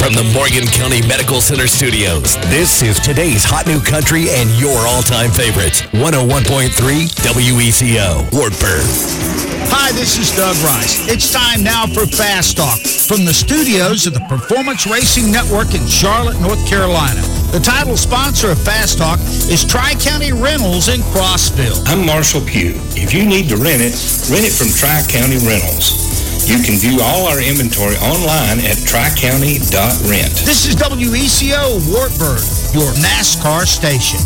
From the Morgan County Medical Center studios, this is today's Hot New Country and your all-time favorites. 101.3 WECO, Wartburg. Hi, this is Doug Rice. It's time now for Fast Talk from the studios of the Performance Racing Network in Charlotte, North Carolina. The title sponsor of Fast Talk is Tri-County Rentals in Crossville. I'm Marshall Pugh. If you need to rent it from Tri-County Rentals. You can view all our inventory online at tricounty.rent. This is WECO Wartburg, your NASCAR station.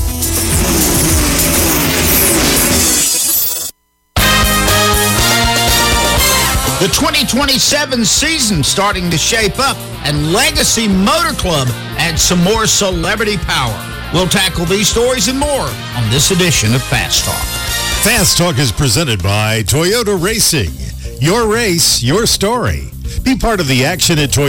The 2027 season starting to shape up, and Legacy Motor Club adds some more celebrity power. We'll tackle these stories and more on this edition of Fast Talk. Fast Talk is presented by Toyota Racing. Your race, your story. Be part of the action at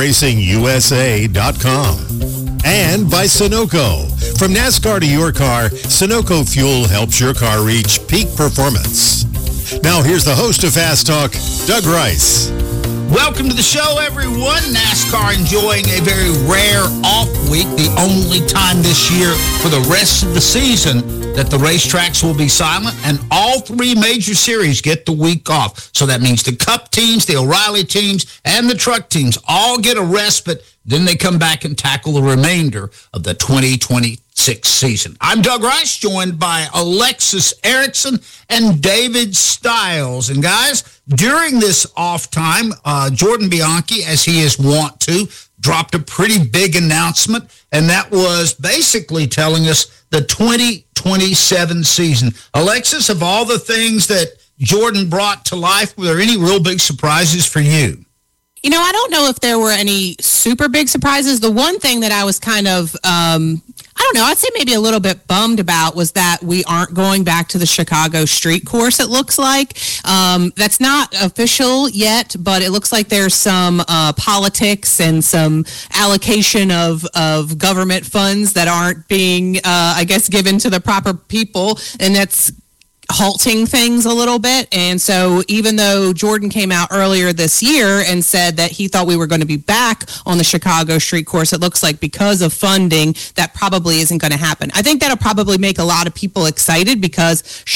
ToyotaRacingUSA.com. And by Sunoco. From NASCAR to your car, Sunoco Fuel helps your car reach peak performance. Now here's the host of Fast Talk, Doug Rice. Welcome to the show, everyone. NASCAR enjoying a very rare off week, the only time this year for the rest of the season that the racetracks will be silent, and all three major series get the week off. So that means the Cup teams, the O'Reilly teams, and the truck teams all get a respite. Then they come back and tackle the remainder of the 2026 season. I'm Doug Rice, joined by Alexis Erickson and David Stiles. And guys, during this off time, Jordan Bianchi, as he is wont to, dropped a pretty big announcement, and that was basically telling us the 2027 season. Alexis, of all the things that Jordan brought to life, were there any real big surprises for you? You know, I don't know if there were any super big surprises. The one thing that I was kind of, I'd say maybe a little bit bummed about was that we aren't going back to the Chicago street course, it looks like. That's not official yet, but it looks like there's some politics and some allocation of government funds that aren't being, given to the proper people, and that's halting things a little bit. And so even though Jordan came out earlier this year and said that he thought we were going to be back on the Chicago street course, it looks like because of funding, that probably isn't going to happen. I think that'll probably make a lot of people excited because